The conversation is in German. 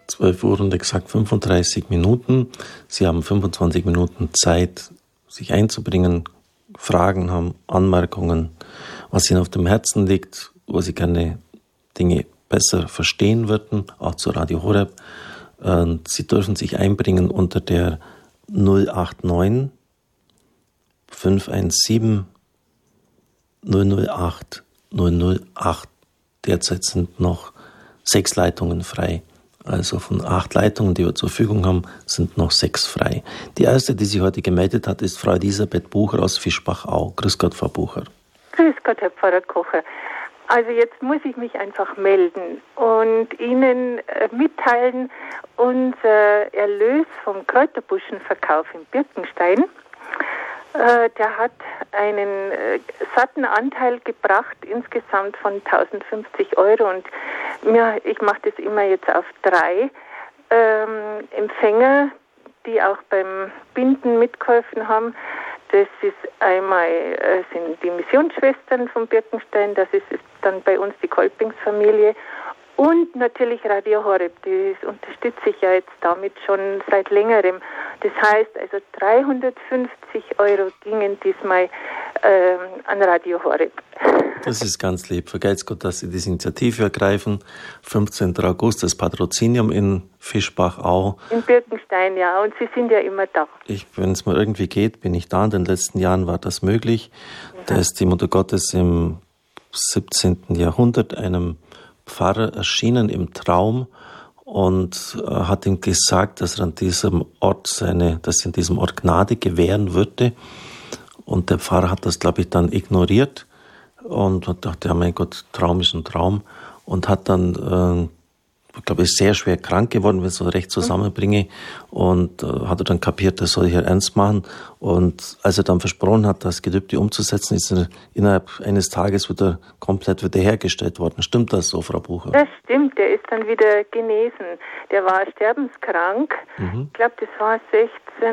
12 Uhr und exakt 35 Minuten. Sie haben 25 Minuten Zeit, sich einzubringen, Fragen haben, Anmerkungen, was Ihnen auf dem Herzen liegt, wo Sie gerne Dinge besser verstehen würden, auch zu Radio Horeb. Sie dürfen sich einbringen unter der 089 517 008 008. Derzeit sind noch 6 Leitungen frei. Also von 8 Leitungen, die wir zur Verfügung haben, sind noch 6 frei. Die erste, die sich heute gemeldet hat, ist Frau Elisabeth Bucher aus Fischbach-Au. Grüß Gott, Frau Bucher. Grüß Gott, Herr Pfarrer Kocher. Also jetzt muss ich mich einfach melden und Ihnen mitteilen, unser Erlös vom Kräuterbuschenverkauf in Birkenstein, der hat einen satten Anteil gebracht, insgesamt von 1050 Euro. Und ich mache das immer jetzt auf 3 Empfänger, die auch beim Binden mitgeholfen haben. Das ist einmal sind die Missionsschwestern von Birkenstein, das ist dann bei uns die Kolpingsfamilie und natürlich Radio Horeb, das unterstütze ich ja jetzt damit schon seit längerem. Das heißt also 350 Euro gingen diesmal an Radio Horeb. Das ist ganz lieb. Vergesst Gott, dass Sie diese Initiative ergreifen. 15. August, das Patrozinium in Fischbach-Au. In Birkenstein, ja. Und Sie sind ja immer da. Wenn es mir irgendwie geht, bin ich da. In den letzten Jahren war das möglich. Ja. Da ist die Mutter Gottes im 17. Jahrhundert einem Pfarrer erschienen im Traum und hat ihm gesagt, dass er an diesem Ort dass in diesem Ort Gnade gewähren würde. Und der Pfarrer hat das, glaube ich, dann ignoriert und hat gedacht, ja mein Gott, Traum ist ein Traum, und hat dann, glaube ich, sehr schwer krank geworden, wenn ich es so recht zusammenbringe, und hat er dann kapiert, das soll ich ja ernst machen. Und als er dann versprochen hat, das Gelübde umzusetzen, ist er innerhalb eines Tages wieder komplett wiederhergestellt worden. Stimmt das so, Frau Bucher? Das stimmt, der ist dann wieder genesen. Der war sterbenskrank. Ich glaube, das war 16